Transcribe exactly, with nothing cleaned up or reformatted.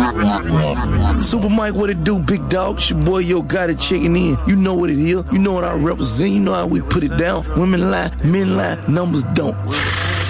Super Mike, what it do, big dog? It's your boy, Yo Gotti checking in. You know what it is. You know what I represent. You know how we put it down. Women lie, men lie, numbers don't.